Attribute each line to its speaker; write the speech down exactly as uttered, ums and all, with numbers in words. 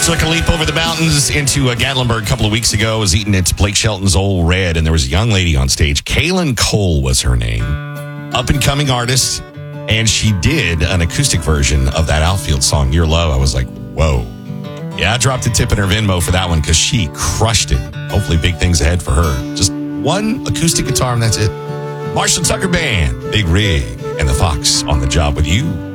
Speaker 1: Took a leap over the mountains into uh, Gatlinburg a couple of weeks ago. Was eating at Blake Shelton's Old Red, and there was a young lady on stage. Kaylin Cole was her name. Up-and-coming artist, and she did an acoustic version of that Outfield song, Your Love. I was like, whoa. Yeah, I dropped a tip in her Venmo for that one because she crushed it. Hopefully big things ahead for her. Just one acoustic guitar, and that's it. Marshall Tucker Band, Big Rig, and the Fox on the job with you.